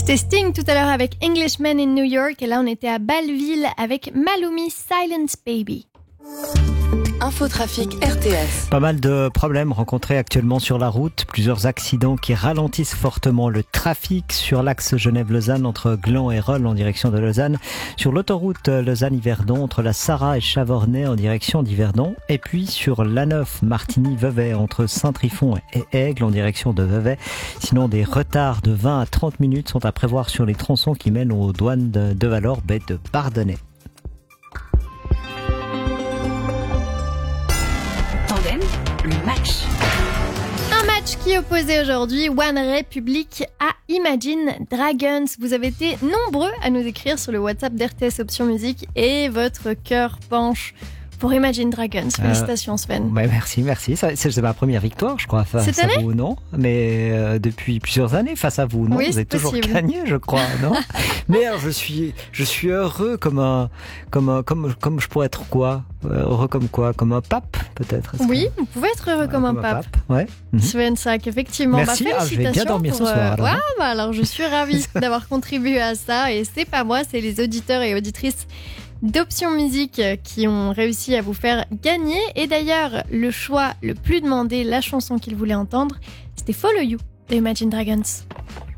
C'était Sting tout à l'heure avec Englishman in New York et là on était à Belleville avec Malumi Silence Baby. Infotrafic RTS. Pas mal de problèmes rencontrés actuellement sur la route. Plusieurs accidents qui ralentissent fortement le trafic sur l'axe Genève-Lausanne entre Gland et Rolle en direction de Lausanne. Sur l'autoroute Lausanne-Yverdon entre la Sarraz et Chavornay en direction d'Yverdon. Et puis sur l'A9 Martigny-Vevey entre Saint-Trifon et Aigle en direction de Vevey. Sinon des retards de 20 à 30 minutes sont à prévoir sur les tronçons qui mènent aux douanes de Vallorbe et de Bardonnay. Le match. Un match qui opposait aujourd'hui One Republic à Imagine Dragons. Vous avez été nombreux à nous écrire sur le WhatsApp d'RTS Option Musique et votre cœur penche pour Imagine Dragons. Félicitations Sven. Ouais, merci. C'est ma première victoire, je crois, face à vous, non ? Mais depuis plusieurs années face à vous, non ? Oui, vous avez toujours gagné, je crois, non ? Mais alors, je suis heureux comme je pourrais être quoi ? Heureux comme quoi ? Comme un pape, peut-être ? Oui, vous pouvez être heureux comme un pape. Ouais. Sven Sack, effectivement. Merci, félicitations. Je vais bien dormir ce soir. Alors je suis ravie d'avoir contribué à ça et c'est pas moi, c'est les auditeurs et auditrices d'Option Musique qui ont réussi à vous faire gagner. Et d'ailleurs, le choix le plus demandé, la chanson qu'ils voulaient entendre, c'était Follow You de Imagine Dragons.